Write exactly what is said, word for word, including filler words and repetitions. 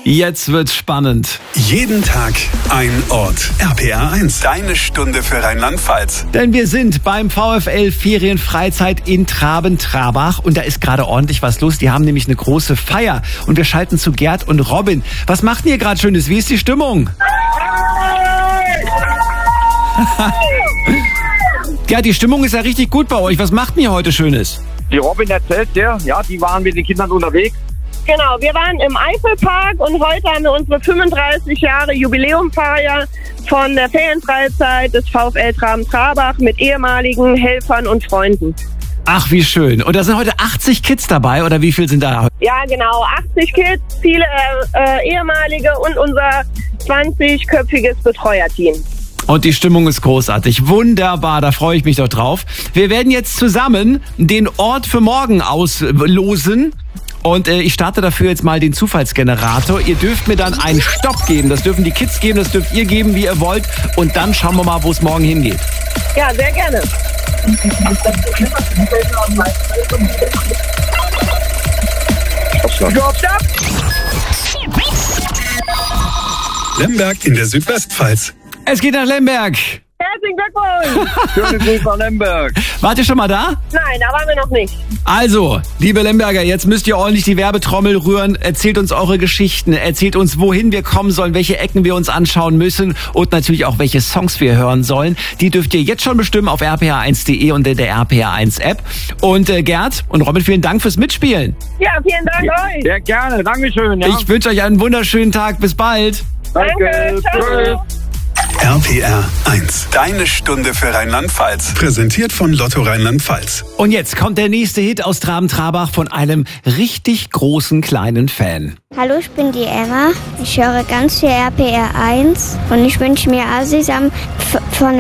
Jetzt wird's spannend. Jeden Tag ein Ort. R P R eins. Deine Stunde für Rheinland-Pfalz. Denn wir sind beim VfL Ferienfreizeit in Traben-Trabach und da ist gerade ordentlich was los. Die haben nämlich eine große Feier und wir schalten zu Gerd und Robin. Was macht ihr gerade Schönes? Wie ist die Stimmung? Gerd, die Stimmung ist ja richtig gut bei euch. Was macht ihr heute Schönes? Die Robin erzählt dir, ja, die waren mit den Kindern unterwegs. Genau, wir waren im Eifelpark und heute haben wir unsere fünfunddreißig Jahre Jubiläumfeier von der Ferienfreizeit des VfL Traben-Trabach mit ehemaligen Helfern und Freunden. Ach, wie schön. Und da sind heute achtzig Kids dabei, oder wie viel sind da? Ja, genau, achtzig Kids, viele äh, ehemalige und unser zwanzigköpfiges Betreuerteam. Und die Stimmung ist großartig. Wunderbar, da freue ich mich doch drauf. Wir werden jetzt zusammen den Ort für morgen auslosen. Und äh, ich starte dafür jetzt mal den Zufallsgenerator. Ihr dürft mir dann einen Stopp geben. Das dürfen die Kids geben, das dürft ihr geben, wie ihr wollt. Und dann schauen wir mal, wo es morgen hingeht. Ja, sehr gerne. Stopp, stopp! Lemberg in der Südwestpfalz. Es geht nach Lemberg. Herzlichen Glückwunsch! Schöne Grüße nach Lemberg. Wart ihr schon mal da? Nein, da waren wir noch nicht. Also, liebe Lemberger, jetzt müsst ihr ordentlich die Werbetrommel rühren. Erzählt uns eure Geschichten. Erzählt uns, wohin wir kommen sollen, welche Ecken wir uns anschauen müssen und natürlich auch, welche Songs wir hören sollen. Die dürft ihr jetzt schon bestimmen auf r p r eins punkt d e und in der R P R eins App. Und äh, Gerd und Robin, vielen Dank fürs Mitspielen. Ja, vielen Dank euch. Sehr gerne, Dankeschön. Ja. Ich wünsche euch einen wunderschönen Tag. Bis bald. Danke, ciao. Tschüss. R P R eins. Deine Stunde für Rheinland-Pfalz. Präsentiert von Lotto Rheinland-Pfalz. Und jetzt kommt der nächste Hit aus Traben-Trabach von einem richtig großen kleinen Fan. Hallo, ich bin die Emma. Ich höre ganz viel R P R eins und ich wünsche mir Asisam von